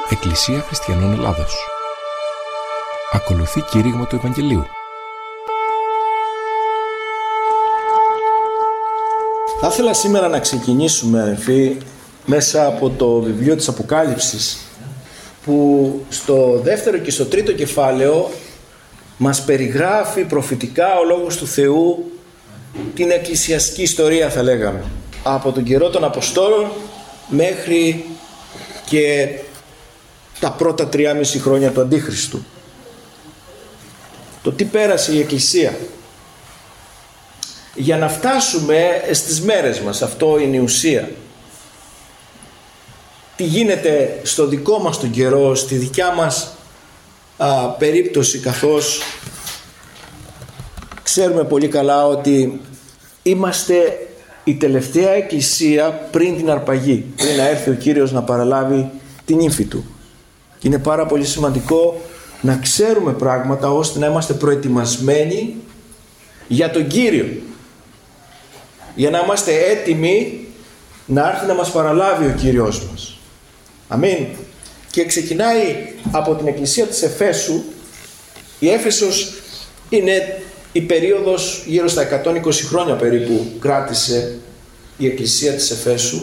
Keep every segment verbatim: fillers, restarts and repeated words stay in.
Εκκλησία Χριστιανών Ελλάδος. Ακολουθεί κήρυγμα του Ευαγγελίου. Θα ήθελα σήμερα να ξεκινήσουμε, αδελφοί, μέσα από το βιβλίο της Αποκάλυψης, που στο δεύτερο και στο τρίτο κεφάλαιο μας περιγράφει προφητικά ο Λόγος του Θεού την εκκλησιαστική ιστορία, θα λέγαμε, από τον καιρό των Αποστόλων μέχρι και τα πρώτα τριάμιση χρόνια του Αντίχριστου. Το τι πέρασε η Εκκλησία για να φτάσουμε στις μέρες μας, αυτό είναι η ουσία. Τι γίνεται στο δικό μας τον καιρό, στη δικιά μας α, περίπτωση, καθώς ξέρουμε πολύ καλά ότι είμαστε η τελευταία εκκλησία πριν την αρπαγή, πριν να έρθει ο Κύριος να παραλάβει την ύμφη Του. Και είναι πάρα πολύ σημαντικό να ξέρουμε πράγματα ώστε να είμαστε προετοιμασμένοι για τον Κύριο, για να είμαστε έτοιμοι να έρθει να μας παραλάβει ο Κύριος μας. Αμήν. Και ξεκινάει από την εκκλησία της Εφέσου. Η Έφεσος είναι η περίοδος γύρω στα εκατόν είκοσι χρόνια περίπου κράτησε η εκκλησία της Εφέσου.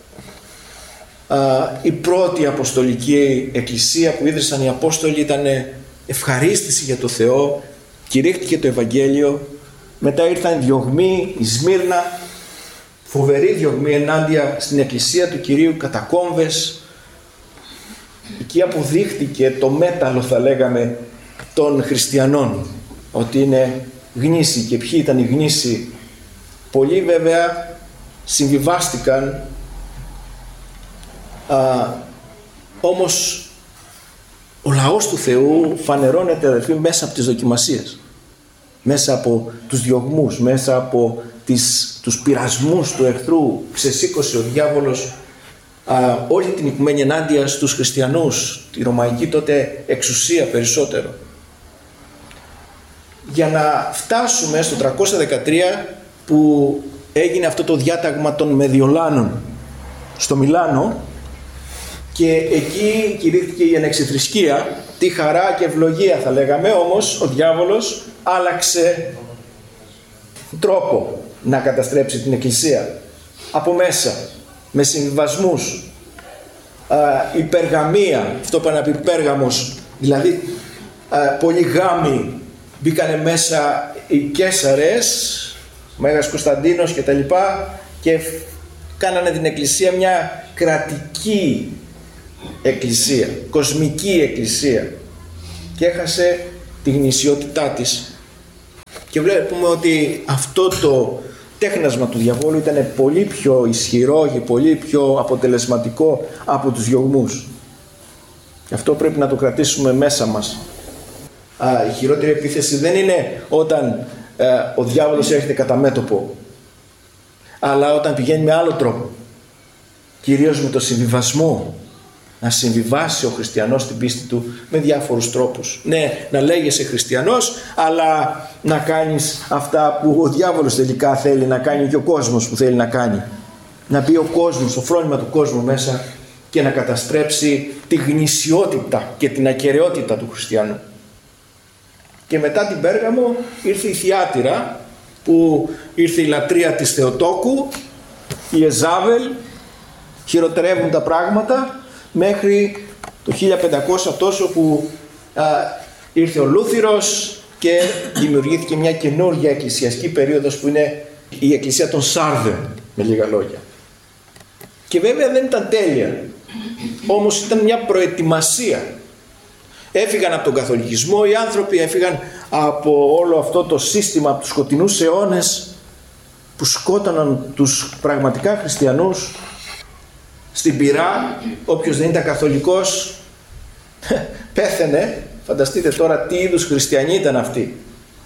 Η πρώτη αποστολική εκκλησία που ίδρυσαν οι Απόστολοι ήταν ευχαρίστηση για το Θεό, κηρύχθηκε το Ευαγγέλιο. Μετά ήρθαν διωγμοί, η Σμύρνα, φοβερή διωγμή ενάντια στην εκκλησία του Κυρίου, κατακόμβες. Εκεί αποδείχτηκε το μέταλλο, θα λέγαμε, των χριστιανών, ότι είναι γνήσιοι. Και ποιοι ήταν οι γνήσιοι? Πολλοί βέβαια συμβιβάστηκαν, α, όμως ο λαός του Θεού φανερώνεται, αδελφοί, μέσα από τις δοκιμασίες, μέσα από τους διωγμούς, μέσα από τις, τους πειρασμούς του εχθρού. Ξεσήκωσε ο διάβολος α, όλη την οικουμένη ενάντια στους χριστιανούς, τη ρωμαϊκή τότε εξουσία περισσότερο. Για να φτάσουμε στο τριακόσια δεκατρία που έγινε αυτό το διάταγμα των Μεδιολάνων στο Μιλάνο, και εκεί κηρύχθηκε η ανεξιθρησκεία, τη χαρά και ευλογία, θα λέγαμε. Όμως ο διάβολος άλλαξε τρόπο να καταστρέψει την εκκλησία από μέσα, με συμβιβασμούς. Α, η Περγαμία, αυτό που να πει Πέργαμος, δηλαδή α, πολλοί γάμοι, μπήκανε μέσα οι Καίσαρες, Μέγας Κωνσταντίνος και τα λοιπά, και κάνανε την εκκλησία μια κρατική εκκλησία, κοσμική εκκλησία, και έχασε τη γνησιότητά της. Και βλέπουμε ότι αυτό το τέχνασμα του διαβόλου ήταν πολύ πιο ισχυρό και πολύ πιο αποτελεσματικό από τους διωγμούς. Και αυτό πρέπει να το κρατήσουμε μέσα μας. Α, η χειρότερη επίθεση δεν είναι όταν ε, ο διάβολος έρχεται κατά μέτωπο, αλλά όταν πηγαίνει με άλλο τρόπο, κυρίως με το συμβιβασμό. Να συμβιβάσει ο χριστιανός την πίστη του με διάφορους τρόπους. Ναι, να λέγεσαι χριστιανός, αλλά να κάνεις αυτά που ο διάβολος τελικά θέλει να κάνει και ο κόσμος που θέλει να κάνει. Να μπει ο κόσμος, το φρόνημα του κόσμου μέσα και να καταστρέψει τη γνησιότητα και την ακεραιότητα του χριστιανού. Και μετά την Πέργαμο ήρθε η Θιάτυρα, που ήρθε η λατρεία της Θεοτόκου, η Εζάβελ, χειροτερεύουν τα πράγματα, μέχρι το χίλια πεντακόσια τόσο που α, ήρθε ο Λούθυρος και δημιουργήθηκε μια καινούργια εκκλησιαστική περίοδος που είναι η Εκκλησία των Σάρδεων, με λίγα λόγια. Και βέβαια δεν ήταν τέλεια, όμως ήταν μια προετοιμασία. Έφυγαν από τον καθολικισμό οι άνθρωποι, έφυγαν από όλο αυτό το σύστημα, από τους σκοτεινούς αιώνες που σκότωναν τους πραγματικά χριστιανούς. Στην πυρά, όποιος δεν ήταν καθολικός πέθαινε. Φανταστείτε τώρα τι είδους χριστιανοί ήταν αυτοί.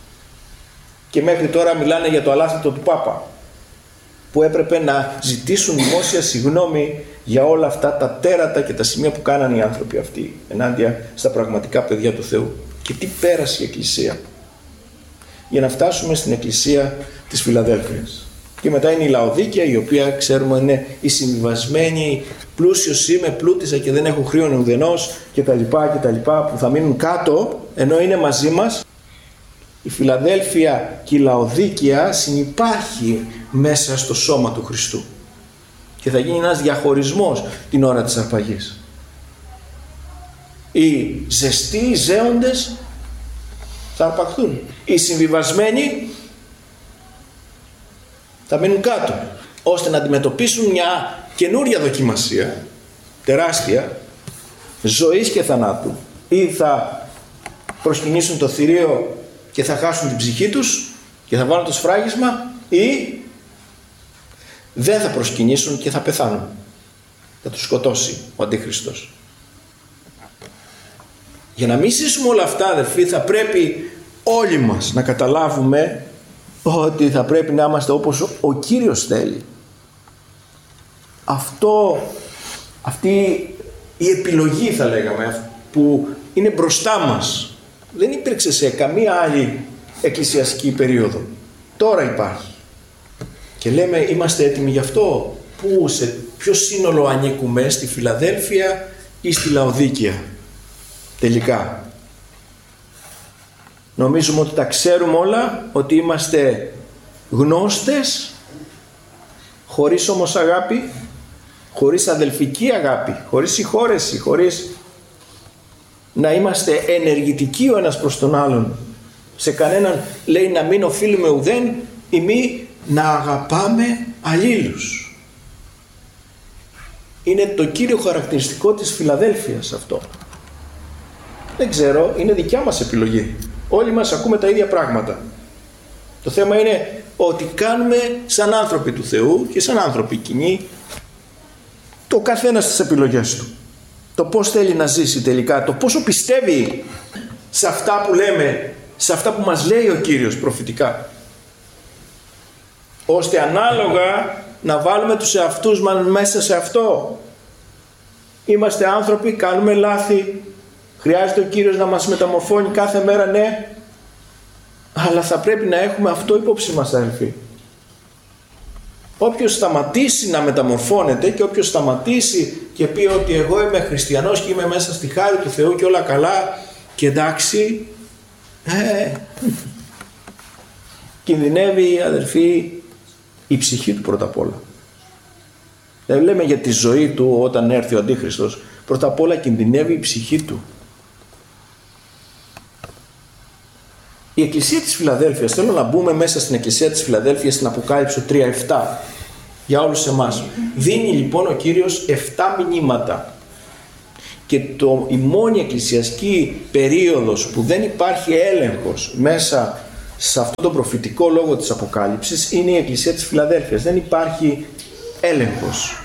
Και μέχρι τώρα μιλάνε για το αλάθητο του Πάπα, που έπρεπε να ζητήσουν δημόσια συγγνώμη για όλα αυτά τα τέρατα και τα σημεία που κάνανε οι άνθρωποι αυτοί ενάντια στα πραγματικά παιδιά του Θεού. Και τι πέρασε η Εκκλησία για να φτάσουμε στην Εκκλησία της Φιλαδέλφειας. Και μετά είναι η Λαοδίκεια, η οποία ξέρουμε είναι η συμβιβασμένη πλούσιος είμαι, πλούτησα και δεν έχω χρέον ουδενός και τα λοιπά και τα λοιπά που θα μείνουν κάτω, ενώ είναι μαζί μας. Η Φιλαδέλφια και η Λαοδίκεια συνυπάρχει μέσα στο σώμα του Χριστού και θα γίνει ένας διαχωρισμός την ώρα της αρπαγής. Οι ζεστοί, οι ζέοντες θα αρπαχθούν. Οι συμβιβασμένοι θα μείνουν κάτω, ώστε να αντιμετωπίσουν μια καινούρια δοκιμασία, τεράστια, ζωής και θανάτου. Ή θα προσκυνήσουν το θηρίο και θα χάσουν την ψυχή τους και θα βάλουν το σφράγισμα, ή δεν θα προσκυνήσουν και θα πεθάνουν. Θα τους σκοτώσει ο Αντίχριστος. Για να μην ζήσουμε όλα αυτά, αδερφοί, θα πρέπει όλοι μας να καταλάβουμε ότι θα πρέπει να είμαστε όπως ο Κύριος θέλει. Αυτό, αυτή η επιλογή, θα λέγαμε, που είναι μπροστά μας, δεν υπήρξε σε καμία άλλη εκκλησιαστική περίοδο. Τώρα υπάρχει. Και λέμε, είμαστε έτοιμοι γι' αυτό. Πού, σε ποιο σύνολο ανήκουμε, στη Φιλαδέλφια ή στη Λαοδίκεια? Τελικά νομίζουμε ότι τα ξέρουμε όλα, ότι είμαστε γνώστες, χωρίς όμως αγάπη, χωρίς αδελφική αγάπη, χωρίς συγχώρεση, χωρίς να είμαστε ενεργητικοί ο ένας προς τον άλλον. Σε κανέναν λέει να μην οφείλουμε ουδέν ή μη να αγαπάμε αλλήλους. Είναι το κύριο χαρακτηριστικό της Φιλαδέλφειας αυτό. Δεν ξέρω, είναι δικιά μας επιλογή. Όλοι μας ακούμε τα ίδια πράγματα. Το θέμα είναι ότι κάνουμε σαν άνθρωποι του Θεού και σαν άνθρωποι κοινοί το καθένας στις επιλογές του. Το πώς θέλει να ζήσει τελικά, το πόσο πιστεύει σε αυτά που λέμε, σε αυτά που μας λέει ο Κύριος προφητικά. Ώστε ανάλογα να βάλουμε τους εαυτούς μας μέσα σε αυτό. Είμαστε άνθρωποι, κάνουμε λάθη. Χρειάζεται ο Κύριος να μας μεταμορφώνει κάθε μέρα, ναι. Αλλά θα πρέπει να έχουμε αυτό υπόψη μας, αδελφοί. Όποιος σταματήσει να μεταμορφώνεται και όποιος σταματήσει και πει ότι εγώ είμαι χριστιανός και είμαι μέσα στη χάρη του Θεού και όλα καλά και εντάξει, ε, κινδυνεύει, αδελφοί, η ψυχή του πρώτα απ' όλα. Δεν λέμε για τη ζωή του όταν έρθει ο Αντίχριστος. Πρώτα απ' όλα κινδυνεύει η ψυχή του. Η Εκκλησία της Φιλαδέλφειας, θέλω να μπούμε μέσα στην Εκκλησία της Φιλαδέλφειας στην Αποκάλυψη τρία επτά για όλους εμάς. Δίνει λοιπόν ο Κύριος επτά μηνύματα. Και το, η μόνη εκκλησιαστική περίοδος που δεν υπάρχει έλεγχος μέσα σε αυτό το προφητικό λόγο της Αποκάλυψης είναι η Εκκλησία της Φιλαδέλφειας. Δεν υπάρχει έλεγχος.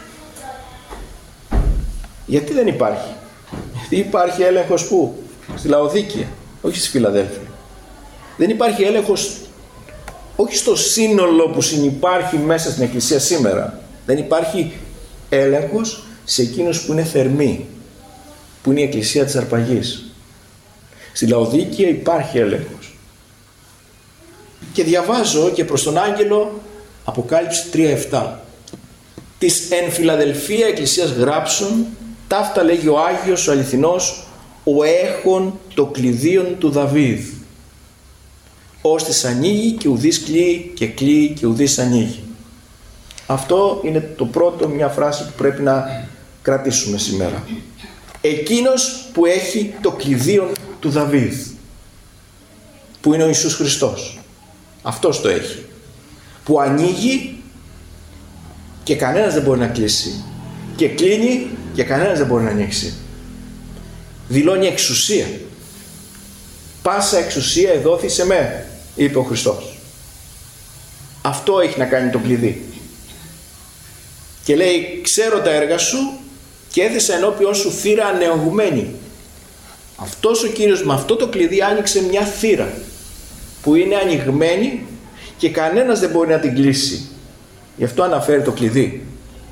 Γιατί δεν υπάρχει? Γιατί υπάρχει έλεγχος πού? Στη Λαοδίκεια, όχι στη Φιλαδέλφεια. Δεν υπάρχει έλεγχος όχι στο σύνολο που συνυπάρχει μέσα στην Εκκλησία σήμερα. Δεν υπάρχει έλεγχος σε εκείνους που είναι θερμοί, που είναι η Εκκλησία της Αρπαγής. Στη Λαοδίκεια υπάρχει έλεγχος. Και διαβάζω και προς τον άγγελο Αποκάλυψη τρία επτά. Της εν Φιλαδελφία Εκκλησίας γράψουν, ταύτα λέγει ο Άγιος, ο αληθινός, ο έχων το κλειδίον του Δαβίδ. Ώστις ανοίγει και ουδής κλείει και κλείει και ουδής ανοίγει. Αυτό είναι το πρώτο, μια φράση που πρέπει να κρατήσουμε σήμερα. Εκείνος που έχει το κλειδίον του Δαβίδ, που είναι ο Ιησούς Χριστός. Αυτός το έχει. Που ανοίγει και κανένας δεν μπορεί να κλείσει. Και κλείνει και κανένας δεν μπορεί να ανοίξει. Δηλώνει εξουσία. Πάσα εξουσία εδόθη σε με, είπε ο Χριστός. Αυτό έχει να κάνει το κλειδί. Και λέει, ξέρω τα έργα σου και έθεσα ενώπιον σου θύρα ανεωγμένη. Αυτός ο Κύριος με αυτό το κλειδί άνοιξε μια θύρα που είναι ανοιγμένη και κανένας δεν μπορεί να την κλείσει. Γι' αυτό αναφέρει το κλειδί.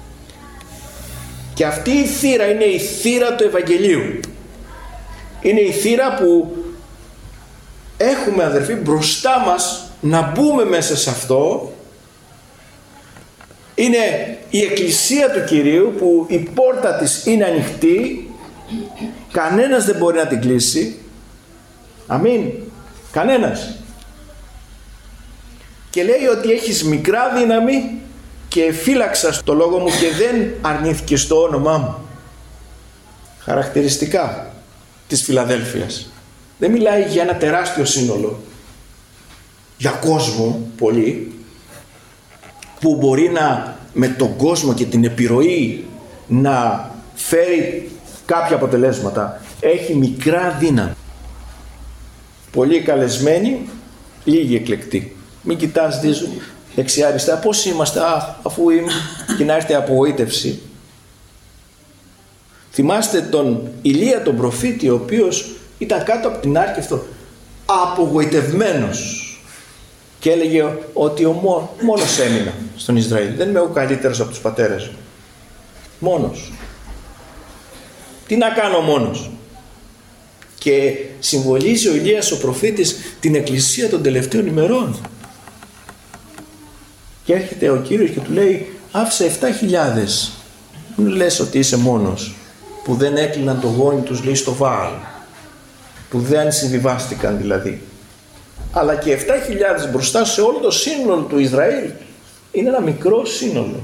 Και αυτή η θύρα είναι η θύρα του Ευαγγελίου. Είναι η θύρα που έχουμε, αδερφοί, μπροστά μας να μπούμε μέσα σε αυτό, Είναι η εκκλησία του Κυρίου που η πόρτα της είναι ανοιχτή, κανένας δεν μπορεί να την κλείσει. Αμήν. Κανένας. Και λέει ότι έχεις μικρά δύναμη και φύλαξα το λόγο μου και δεν αρνήθηκες το όνομά μου. Χαρακτηριστικά της Φιλαδέλφειας. Δεν μιλάει για ένα τεράστιο σύνολο, για κόσμο πολύ, που μπορεί να με τον κόσμο και την επιρροή να φέρει κάποια αποτελέσματα. Έχει μικρά δύναμη. Πολλοί καλεσμένοι, λίγοι εκλεκτοί. Μην κοιτάς δεξιά αριστερά. Πώς είμαστε, α, αφού είμαι, και να έρθει απογοήτευση. Θυμάστε τον Ηλία τον προφήτη, ο οποίος ήταν κάτω από την άρκευτο, απογοητευμένος, και έλεγε ότι ο μό, μόνος έμεινα στον Ισραήλ. Δεν είμαι ο καλύτερος από τους πατέρες μου. Μόνος. Τι να κάνω μόνος? Και συμβολίζει ο Ηλίας ο προφήτης την εκκλησία των τελευταίων ημερών. Και έρχεται ο Κύριος και του λέει, άφησε επτά χιλιάδες. Μην λες ότι είσαι μόνος, που δεν έκλειναν το γόνι τους, λέει, στο Βάαλ, που δεν συμβιβάστηκαν δηλαδή. Αλλά και επτά χιλιάδες μπροστά σε όλο το σύνολο του Ισραήλ είναι ένα μικρό σύνολο.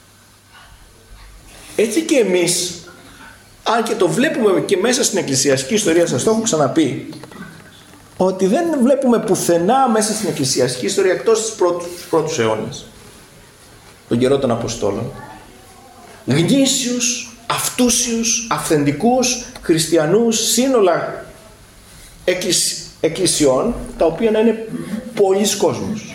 Έτσι και εμείς, αν και το βλέπουμε και μέσα στην εκκλησιαστική ιστορία, σας το έχω ξαναπεί, ότι δεν βλέπουμε πουθενά μέσα στην εκκλησιαστική ιστορία, εκτός στους πρώτους, στους πρώτους αιώνες, τον καιρό των Αποστόλων, γνήσιους, αυτούσιους, αυθεντικούς χριστιανούς, σύνολα εκκλησ... εκκλησιών, τα οποία να είναι πολλής κόσμος.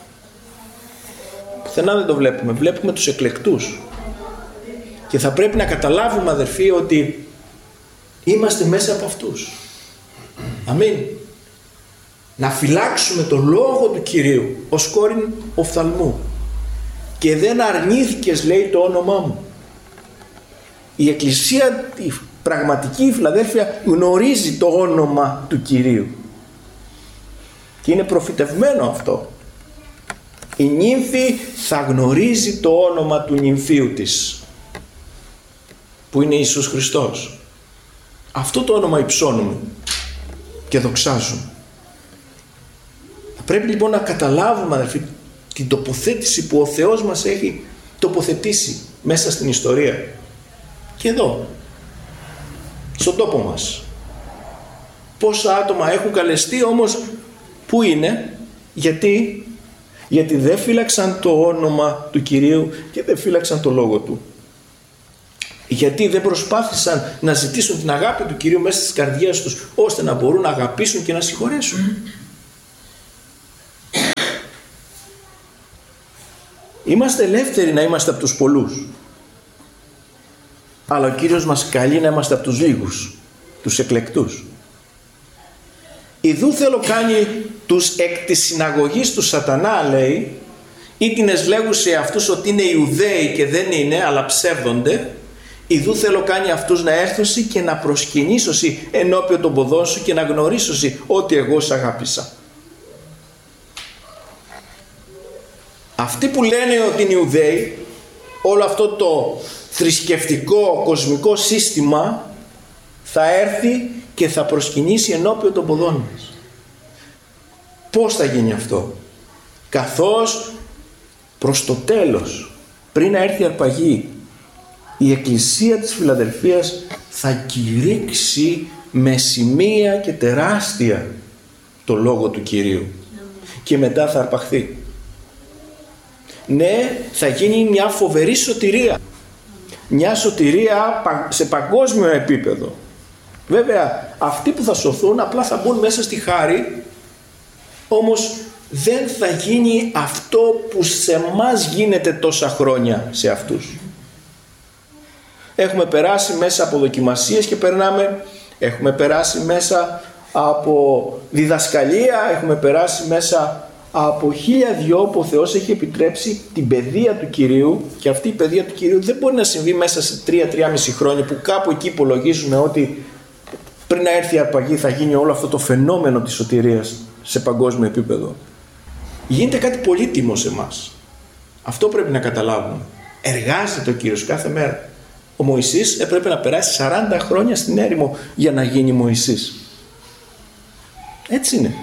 Πουθενά δεν το βλέπουμε. Βλέπουμε τους εκλεκτούς. Και θα πρέπει να καταλάβουμε, αδερφοί, ότι είμαστε μέσα από αυτούς. Αμήν. Να φυλάξουμε το λόγο του Κυρίου ως κόρην οφθαλμού. Και δεν αρνήθηκες, λέει, το όνομά μου. Η εκκλησία, η πραγματική Φιλαδέλφεια, γνωρίζει το όνομα του Κυρίου. Και είναι προφητευμένο αυτό. Η νύμφη θα γνωρίζει το όνομα του νυμφίου της, που είναι Ιησούς Χριστός. Αυτό το όνομα υψώνουμε και δοξάζουμε. Θα πρέπει λοιπόν να καταλάβουμε, αδελφοί, την τοποθέτηση που ο Θεός μας έχει τοποθετήσει μέσα στην ιστορία. Και εδώ, στον τόπο μας. Πόσα άτομα έχουν καλεστεί, όμως πού είναι? Γιατί? Γιατί δεν φύλαξαν το όνομα του Κυρίου και δεν φύλαξαν το λόγο Του. Γιατί δεν προσπάθησαν να ζητήσουν την αγάπη του Κυρίου μέσα στις καρδιές τους, ώστε να μπορούν να αγαπήσουν και να συγχωρέσουν. Είμαστε ελεύθεροι να είμαστε από τους πολλούς. Αλλά ο Κύριος μας καλεί να είμαστε από τους λίγους, τους εκλεκτούς. Ιδού θέλω κάνει τους εκ της συναγωγής του σατανά, λέει, ή τινες λέγουσε αυτούς ότι είναι Ιουδαίοι και δεν είναι, αλλά ψεύδονται. Ιδού θέλω κάνει αυτούς να έρθωσι και να προσκυνήσωσι ενώπιον των ποδών σου και να γνωρίσωσι ότι εγώ σ' αγάπησα. Αυτοί που λένε ότι είναι Ιουδαίοι, όλο αυτό το θρησκευτικό κοσμικό σύστημα θα έρθει και θα προσκυνήσει ενώπιον των ποδών μας. Πώς θα γίνει αυτό? Καθώς προς το τέλος, πριν να έρθει η αρπαγή, η εκκλησία της Φιλαδελφίας θα κηρύξει με σημεία και τεράστια το λόγο του Κυρίου και μετά θα αρπαχθεί. Ναι, θα γίνει μια φοβερή σωτηρία, μια σωτηρία σε παγκόσμιο επίπεδο. Βέβαια αυτοί που θα σωθούν απλά θα μπουν μέσα στη χάρη, όμως δεν θα γίνει αυτό που σε μας γίνεται τόσα χρόνια σε αυτούς. Έχουμε περάσει μέσα από δοκιμασίες και περνάμε, έχουμε περάσει μέσα από διδασκαλία, έχουμε περάσει μέσα από χίλια δυο που ο Θεός έχει επιτρέψει την παιδεία του Κυρίου, και αυτή η παιδεία του Κυρίου δεν μπορεί να συμβεί μέσα σε τρία με τρία και μισό χρόνια, που κάπου εκεί υπολογίζουμε ότι πριν να έρθει η αρπαγή θα γίνει όλο αυτό το φαινόμενο της σωτηρίας σε παγκόσμιο επίπεδο. Γίνεται κάτι πολύτιμο σε εμάς. Αυτό πρέπει να καταλάβουμε. Εργάζεται ο Κύριος κάθε μέρα. Ο Μωυσής έπρεπε να περάσει σαράντα χρόνια στην έρημο για να γίνει Μωυσής. Έτσι είναι.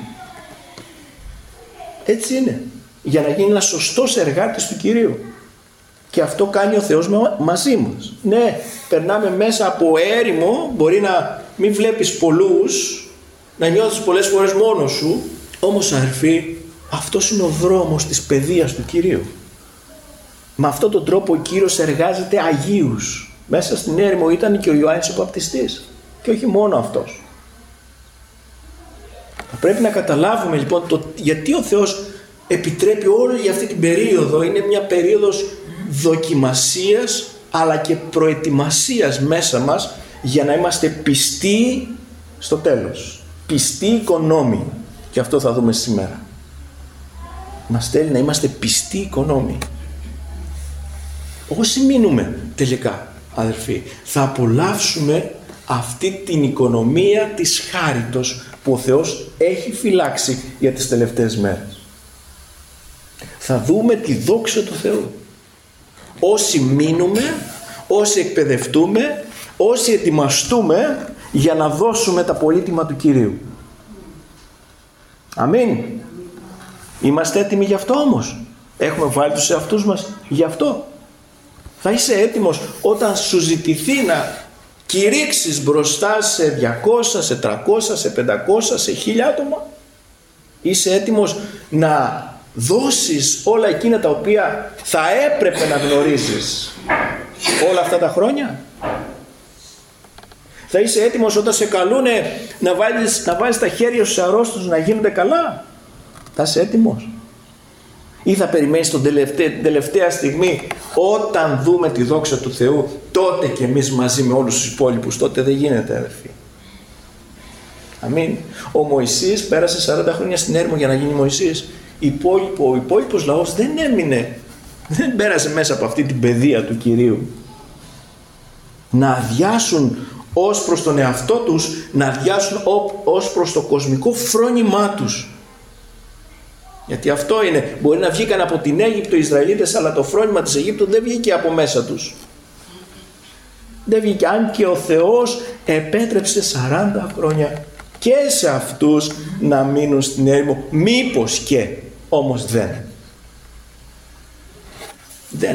Έτσι είναι. Για να γίνει ένας σωστός εργάτης του Κυρίου. Και αυτό κάνει ο Θεός μαζί μας. Ναι, περνάμε μέσα από έρημο, μπορεί να μην βλέπεις πολλούς, να νιώθεις πολλές φορές μόνος σου, όμως αδερφοί, αυτός είναι ο δρόμος της παιδείας του Κυρίου. Με αυτόν τον τρόπο ο Κύριος εργάζεται αγίους. Μέσα στην έρημο ήταν και ο Ιωάννης ο Βαπτιστής. Και όχι μόνο αυτός. Πρέπει να καταλάβουμε λοιπόν το, γιατί ο Θεός επιτρέπει όλη αυτή την περίοδο. Είναι μια περίοδος δοκιμασίας αλλά και προετοιμασίας μέσα μας για να είμαστε πιστοί στο τέλος. Πιστοί οικονόμοι. Και αυτό θα δούμε σήμερα. Μας θέλει να είμαστε πιστοί οικονόμοι. Όσοι μείνουμε τελικά, αδερφοί, θα απολαύσουμε αυτή την οικονομία της χάριτος που ο Θεός έχει φυλάξει για τις τελευταίες μέρες. Θα δούμε τη δόξα του Θεού. Όσοι μείνουμε, όσοι εκπαιδευτούμε, όσοι ετοιμαστούμε για να δώσουμε τα πολύτιμα του Κυρίου. Αμήν. Είμαστε έτοιμοι γι' αυτό όμως? Έχουμε βάλει τους εαυτούς μας γι' αυτό? Θα είσαι έτοιμος όταν σου ζητηθεί να κηρύξεις μπροστά σε διακόσια, σε τριακόσια, σε πεντακόσια, σε χίλια άτομα? Είσαι έτοιμος να δώσεις όλα εκείνα τα οποία θα έπρεπε να γνωρίζεις όλα αυτά τα χρόνια? Θα είσαι έτοιμος όταν σε καλούνε να βάλεις, να βάλεις τα χέρια στους αρρώστους να γίνονται καλά? Θα είσαι έτοιμος? Ή θα περιμένεις τον τελευταία, τελευταία στιγμή, όταν δούμε τη δόξα του Θεού, τότε και εμείς μαζί με όλους τους υπόλοιπους? Τότε δεν γίνεται, αδερφοί. Αμήν. Ο Μωυσής πέρασε σαράντα χρόνια στην έρημο για να γίνει Μωυσής. Υπόλοιπο, ο υπόλοιπος λαός δεν έμεινε, δεν πέρασε μέσα από αυτή την παιδεία του Κυρίου. Να αδειάσουν ως προς τον εαυτό τους, να αδειάσουν ως προς το κοσμικό φρόνημά τους. Γιατί αυτό είναι, μπορεί να βγήκαν από την Αίγυπτο οι Ισραηλίτες, αλλά το φρόνημα της Αιγύπτου δεν βγήκε από μέσα τους. Δεν βγήκε, αν και ο Θεός επέτρεψε σαράντα χρόνια και σε αυτούς να μείνουν στην έρημο, μήπως και, όμως δεν. Δεν.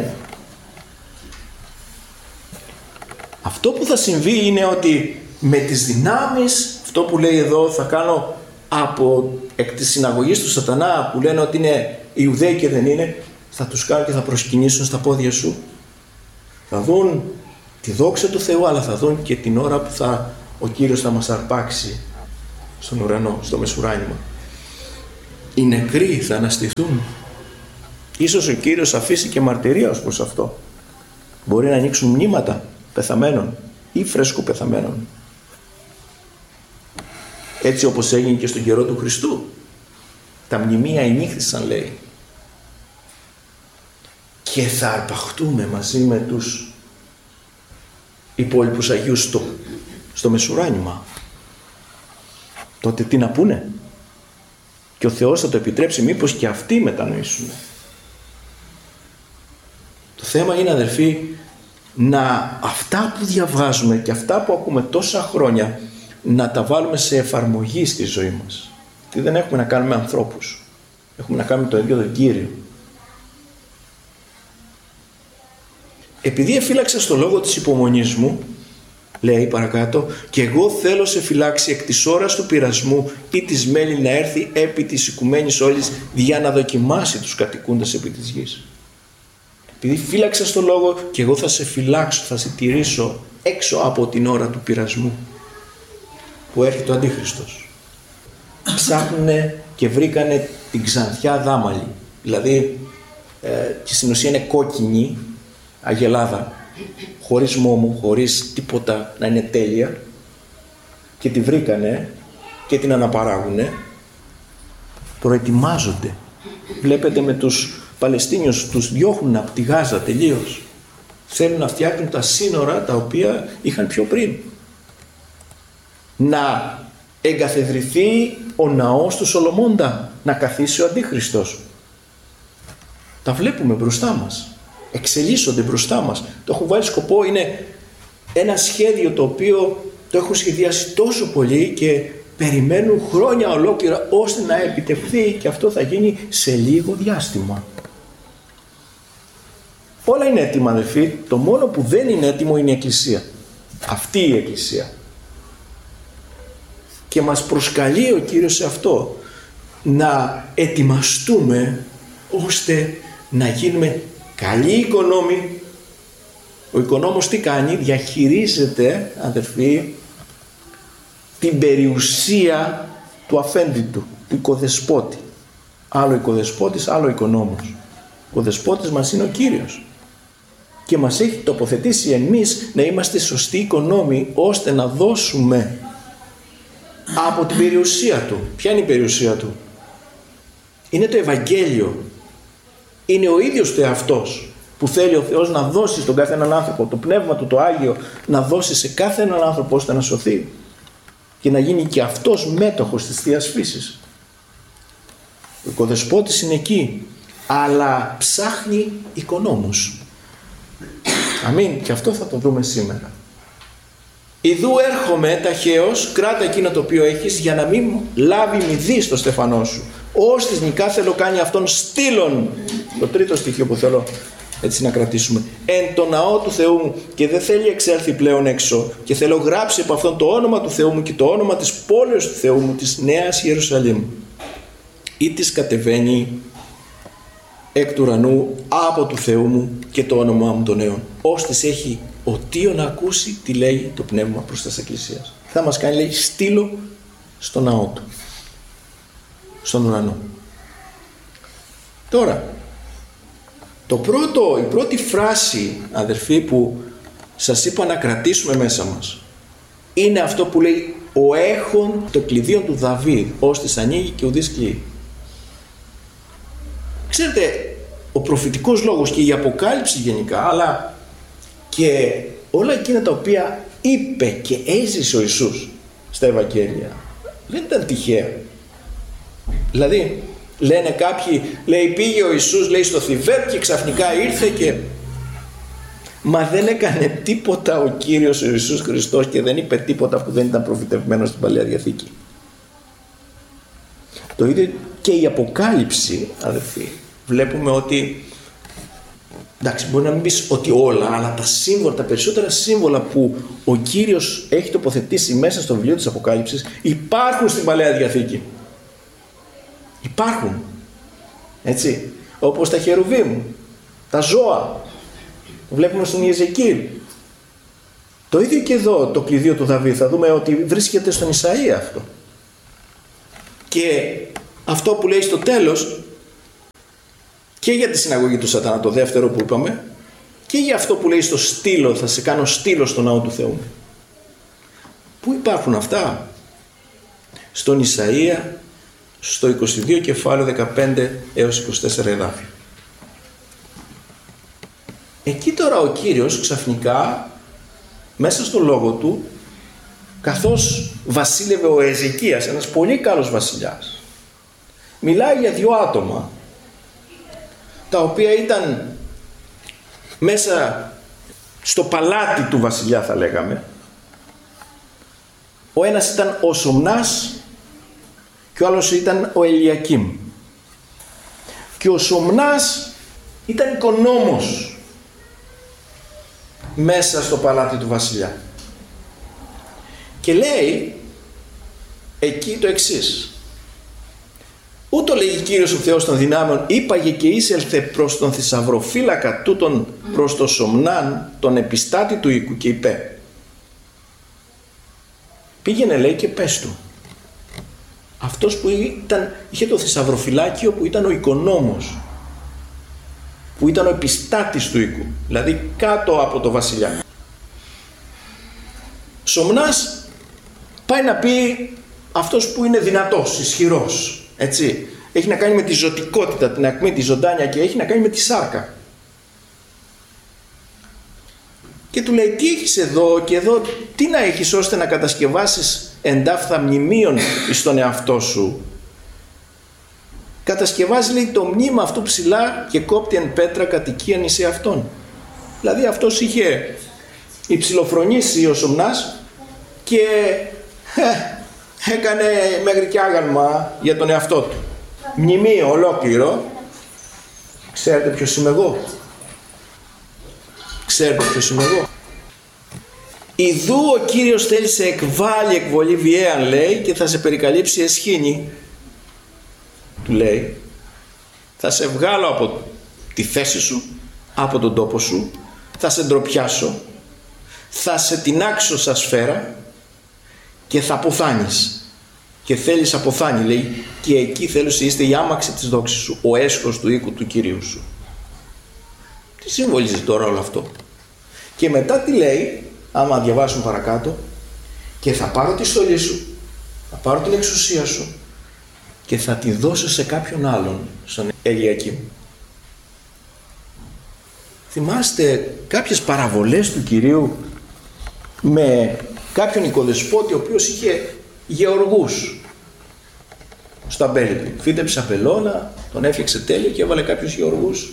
Αυτό που θα συμβεί είναι ότι με τις δυνάμεις, αυτό που λέει εδώ, θα κάνω από εκ της συναγωγής του σατανά που λένε ότι είναι Ιουδαίοι και δεν είναι, θα τους κάνω και θα προσκυνήσουν στα πόδια σου. Θα δουν τη δόξα του Θεού, αλλά θα δουν και την ώρα που θα, ο Κύριος θα μας αρπάξει στον ουρανό, στο μεσουράνημα. Οι νεκροί θα αναστηθούν. Ίσως ο Κύριος αφήσει και μαρτυρία ως προς αυτό. Μπορεί να ανοίξουν μνήματα πεθαμένων ή φρέσκου πεθαμένων. Έτσι όπως έγινε και στον καιρό του Χριστού. Τα μνημεία ενύχθησαν, λέει. Και θα αρπαχτούμε μαζί με τους υπόλοιπους Αγίους στο, στο μεσουράνημα. Τότε τι να πούνε? Και ο Θεός θα το επιτρέψει, μήπως και αυτοί μετανοήσουν. Το θέμα είναι, αδερφοί, να αυτά που διαβάζουμε και αυτά που ακούμε τόσα χρόνια να τα βάλουμε σε εφαρμογή στη ζωή μας. Τι δεν έχουμε να κάνουμε με ανθρώπους. Έχουμε να κάνουμε το ίδιο τον Κύριο. Επειδή εφύλαξα στο λόγο της υπομονής μου, λέει παρακάτω, και εγώ θέλω σε φυλάξει εκ της ώρας του πειρασμού ή της μέλη να έρθει επί της οικουμένης όλης για να δοκιμάσει τους κατοικούντας επί της γης. Επειδή φύλαξα στο λόγο, και εγώ θα σε φυλάξω, θα σε τηρήσω έξω από την ώρα του πειρασμού που έρχεται ο Αντίχριστος. Ψάχνουνε και βρήκανε την ξανθιά δάμαλη, δηλαδή ε, και στην ουσία είναι κόκκινη αγελάδα, χωρίς μόμο, χωρίς τίποτα να είναι τέλεια, και τη βρήκανε και την αναπαράγουνε. Προετοιμάζονται. Βλέπετε με τους Παλαιστίνιους, τους διώχνουν από τη Γάζα τελείως. Θέλουν να φτιάχνουν τα σύνορα τα οποία είχαν πιο πριν. Να εγκαθιδρυθεί ο ναός του Σολομώντα, να καθίσει ο Αντίχριστος. Τα βλέπουμε μπροστά μας. Εξελίσσονται μπροστά μας. Το έχουν βάλει σκοπό, είναι ένα σχέδιο το οποίο το έχουν σχεδιάσει τόσο πολύ και περιμένουν χρόνια ολόκληρα ώστε να επιτευχθεί, και αυτό θα γίνει σε λίγο διάστημα. Όλα είναι έτοιμα, αδελφοί. Το μόνο που δεν είναι έτοιμο είναι η Εκκλησία. Αυτή η Εκκλησία. Και μας προσκαλεί ο Κύριος σε αυτό. Να ετοιμαστούμε ώστε να γίνουμε καλοί οικονόμοι. Ο οικονόμος τι κάνει? Διαχειρίζεται, αδελφοί, την περιουσία του αφέντη του, του οικοδεσπότη. Άλλο οικοδεσπότης, άλλο οικονόμος. Ο οικοδεσπότης μας είναι ο Κύριος. Και μας έχει τοποθετήσει εμείς να είμαστε σωστοί οικονόμοι, ώστε να δώσουμε από την περιουσία του. Ποια είναι η περιουσία του? Είναι το Ευαγγέλιο. Είναι ο ίδιος του εαυτός που θέλει ο Θεός να δώσει στον κάθε έναν άνθρωπο, το Πνεύμα του, το Άγιο, να δώσει σε κάθε έναν άνθρωπο ώστε να σωθεί και να γίνει και αυτός μέτοχος της Θείας Φύσης. Ο οικοδεσπότης είναι εκεί, αλλά ψάχνει οικονόμους. Αμήν. Και αυτό θα το δούμε σήμερα. Ιδού έρχομαι ταχαίως, κράτα εκείνο το οποίο έχεις, για να μην λάβει μηδή στο στεφανό σου. Ως της νικά θέλω κάνει αυτόν στήλον. Το τρίτο στοιχείο που θέλω έτσι να κρατήσουμε. Εν το ναό του Θεού μου, και δεν θέλει εξέλθει πλέον έξω, και θέλω γράψει από αυτόν το όνομα του Θεού μου και το όνομα της πόλεως του Θεού μου, της Νέας Ιερουσαλήμ, ή της κατεβαίνει εκ του ουρανού από του Θεού μου και το όνομά μου των νέων. Ώστις έχει οτίο να ακούσει τι λέει το Πνεύμα προς τας Εκκλησίας. Θα μας κάνει, λέει, στείλω στο ναό του, στον ουρανό. Τώρα, το πρώτο, η πρώτη φράση, αδερφοί, που σας είπα να κρατήσουμε μέσα μας, είναι αυτό που λέει ο έχων το κλειδίον του Δαβίδ, ώστις ανοίγει και ουδείς κλείει. Ξέρετε, ο προφητικός λόγος και η Αποκάλυψη γενικά, αλλά και όλα εκείνα τα οποία είπε και έζησε ο Ιησούς στα Ευαγγέλια, δεν ήταν τυχαία. Δηλαδή, λένε κάποιοι, λέει, πήγε ο Ιησούς, λέει, στο Θιβέτ και ξαφνικά ήρθε και... Μα δεν έκανε τίποτα ο Κύριος ο Ιησούς Χριστός και δεν είπε τίποτα που δεν ήταν προφητευμένο στην Παλαιά Διαθήκη. Το ίδιο και η Αποκάλυψη, αδελφοί. Βλέπουμε ότι, εντάξει, μπορεί να μην πεις ότι όλα, αλλά τα σύμβολα, τα περισσότερα σύμβολα που ο Κύριος έχει τοποθετήσει μέσα στο βιβλίο της Αποκάλυψης υπάρχουν στην Παλαιά Διαθήκη. Υπάρχουν. Έτσι. Όπως τα χερουβίμ, τα ζώα. Το βλέπουμε στον Ιεζεκίηλ. Το ίδιο και εδώ το κλειδίο του Δαβίδ. Θα δούμε ότι βρίσκεται στον Ισαΐα αυτό. Και αυτό που λέει στο τέλος, και για τη συναγωγή του Σατανά, το δεύτερο που είπαμε, και για αυτό που λέει στο στήλο, θα σε κάνω στήλο στο ναό του Θεού. Πού υπάρχουν αυτά? Στον Ισαΐα, στο είκοσι δύο κεφάλαιο δεκαπέντε έως είκοσι τέσσερα εδάφια. Εκεί τώρα ο Κύριος ξαφνικά, μέσα στο λόγο του, καθώς βασίλευε ο Εζεκίας, ένας πολύ καλός βασιλιάς, μιλάει για δύο άτομα τα οποία ήταν μέσα στο παλάτι του βασιλιά, θα λέγαμε. Ο ένας ήταν ο Σομνάς και ο άλλος ήταν ο Ελιακήμ. Και ο Σομνάς ήταν οικονόμος μέσα στο παλάτι του βασιλιά. Και λέει εκεί το εξής: ούτω λέγει Κύριος ο Θεός των δυνάμεων, είπαγε και είσελθε προς τον θησαυροφύλακα τούτον, προς το Σομνάν, τον επιστάτη του οίκου, και είπε, πήγαινε, λέει, και πες του, αυτός που ήταν, είχε το θησαυροφυλάκιο, που ήταν ο οικονόμος, που ήταν ο επιστάτης του οίκου, δηλαδή κάτω από το βασιλιά. Σομνάς πάει να πει αυτός που είναι δυνατός, ισχυρός, έτσι. Έχει να κάνει με τη ζωτικότητα, την ακμή, τη ζωντάνια, και έχει να κάνει με τη σάρκα. Και του λέει, τι έχεις εδώ και εδώ, τι να έχεις ώστε να κατασκευάσεις εντάφθα μνημείων στον εαυτό σου. κατασκευάζει, λέει, το μνήμα αυτού ψηλά και κόπτει εν πέτρα κατοικίαν εις εαυτόν. Δηλαδή αυτός είχε υψηλοφρονήσει ο Σωμνάς και ε, έκανε μέχρι κι άγαλμα για τον εαυτό του. Μνημείο ολόκληρο. Ξέρετε ποιος είμαι εγώ? Ξέρετε ποιος είμαι εγώ? Ιδού ο Κύριος θέλει σε εκβάλει εκβολή βιαίαν, λέει, και θα σε περικαλύψει εσχήνη. Του λέει, θα σε βγάλω από τη θέση σου, από τον τόπο σου, θα σε ντροπιάσω, θα σε τεινάξω σαν σφαίρα και θα αποθάνεις. Και θέλεις αποθάνει, λέει, και εκεί θέλω να είστε η άμαξη της δόξης σου, ο έσχος του οίκου του Κυρίου σου. Τι συμβολίζει τώρα όλο αυτό? Και μετά τι λέει, άμα διαβάσουμε παρακάτω, και θα πάρω τη στολή σου, θα πάρω την εξουσία σου και θα τη δώσω σε κάποιον άλλον, στον Ελιακήμ. Θυμάστε κάποιες παραβολές του Κυρίου με κάποιον οικοδεσπότη ο οποίος είχε γεωργούς στο αμπέλι του. Φύτεψε απελώνα, τον έφτιαξε τέλειο και έβαλε κάποιους γεωργούς.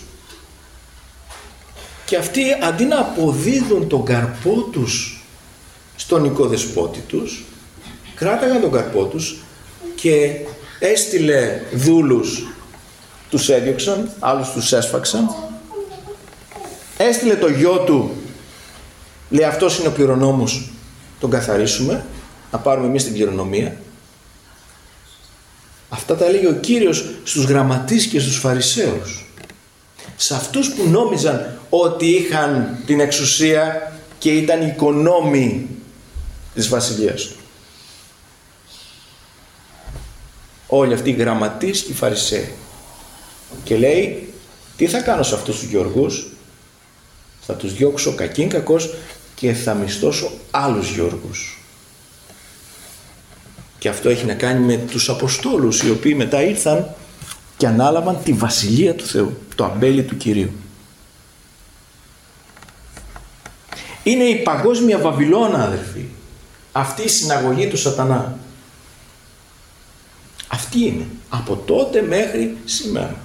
Και αυτοί αντί να αποδίδουν τον καρπό τους στον οικοδεσπότη τους, κράταγαν τον καρπό τους και έστειλε δούλους, τους έδιωξαν, άλλους τους έσφαξαν. Έστειλε το γιο του, λέει αυτός είναι ο κληρονόμος, τον καθαρίσουμε, να πάρουμε εμείς την κληρονομία. Αυτά τα έλεγε ο Κύριος στους γραμματείς και στους φαρισαίους. Σε αυτούς που νόμιζαν ότι είχαν την εξουσία και ήταν οι οικονόμοι της βασιλείας του. Όλοι αυτοί οι γραμματείς και οι φαρισαίοι. Και λέει, τι θα κάνω σε αυτούς τους γεωργούς? Θα τους διώξω κακήν κακός και θα μισθώσω άλλους γεωργούς. Και αυτό έχει να κάνει με τους Αποστόλους, οι οποίοι μετά ήρθαν και ανάλαβαν τη βασιλεία του Θεού, το αμπέλι του Κυρίου. Είναι η παγκόσμια Βαβυλώνα, αδερφοί. Αυτή η συναγωγή του Σατανά. Αυτή είναι. Από τότε μέχρι σήμερα.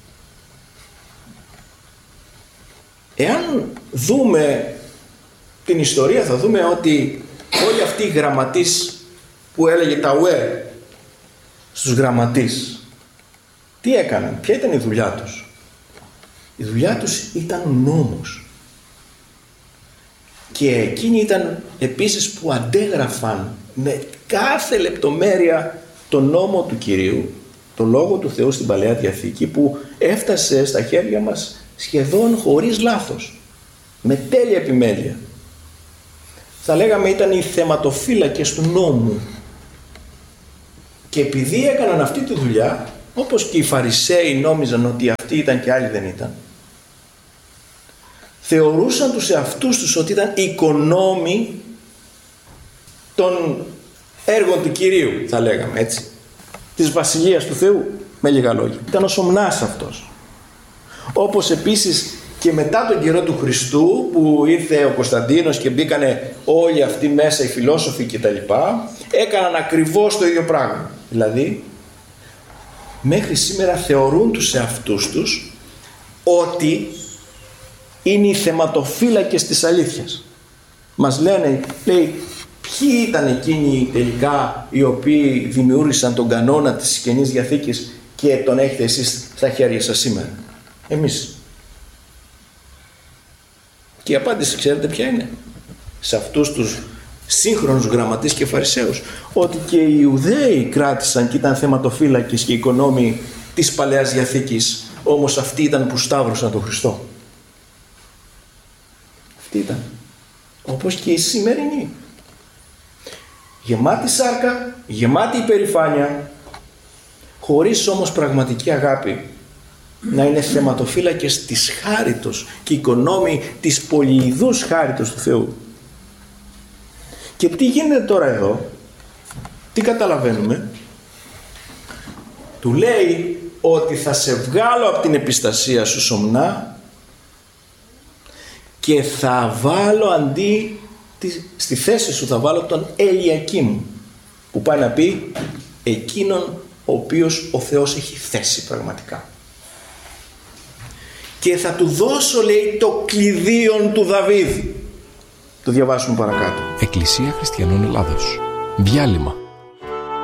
Εάν δούμε την ιστορία, θα δούμε ότι όλοι αυτοί οι γραμματείς που έλεγε τα ουέ στους γραμματείς, τι έκαναν, ποια ήταν η δουλειά τους? Η δουλειά τους ήταν ο νόμος. Και εκείνοι ήταν επίσης που αντέγραφαν με κάθε λεπτομέρεια τον νόμο του Κυρίου, το Λόγο του Θεού στην Παλαιά Διαθήκη, που έφτασε στα χέρια μας σχεδόν χωρίς λάθος, με τέλεια επιμέλεια. Θα λέγαμε ήταν οι θεματοφύλακες του νόμου. Και επειδή έκαναν αυτή τη δουλειά, όπως και οι Φαρισαίοι νόμιζαν ότι αυτοί ήταν και άλλοι δεν ήταν, θεωρούσαν τους εαυτούς τους ότι ήταν οικονόμοι των έργων του Κυρίου, θα λέγαμε έτσι, της Βασιλείας του Θεού, με λίγα λόγια. Ήταν ο Σωμνάς αυτός. Όπως επίσης και μετά τον καιρό του Χριστού, που ήρθε ο Κωνσταντίνος και μπήκανε όλοι αυτοί μέσα οι φιλόσοφοι και τα λοιπά, έκαναν ακριβώς το ίδιο πράγμα. Δηλαδή, μέχρι σήμερα θεωρούν τους εαυτούς τους ότι είναι οι θεματοφύλακες της αλήθειας. Μας λένε, λέει, ποιοι ήταν εκείνοι τελικά οι οποίοι δημιούργησαν τον κανόνα της Καινής Διαθήκης και τον έχετε εσείς στα χέρια σας σήμερα? Εμείς. Και η απάντηση ξέρετε ποια είναι? Σε αυτούς τους σύγχρονους γραμματείς και φαρισαίους, ότι και οι Ιουδαίοι κράτησαν και ήταν θεματοφύλακες και οικονόμοι της Παλαιάς Διαθήκης, όμως αυτοί ήταν που σταύρωσαν τον Χριστό. Αυτοί ήταν. Όπως και οι σημερινοί. Γεμάτη σάρκα, γεμάτη υπερηφάνεια, χωρίς όμως πραγματική αγάπη, να είναι θεματοφύλακες της χάριτος και οικονόμοι της πολυειδούς χάριτος του Θεού. Και τι γίνεται τώρα εδώ? Τι καταλαβαίνουμε? Του λέει ότι θα σε βγάλω από την επιστασία σου, Σωμνά, και θα βάλω αντί στη θέση σου θα βάλω τον Ελιακήμ, που πάει να πει εκείνον ο ο οποίος ο Θεός έχει θέσει πραγματικά. Και θα του δώσω, λέει, το κλειδίον του Δαβίδ. Το διαβάσουμε παρακάτω. Εκκλησία Χριστιανών Ελλάδος. Διάλειμμα.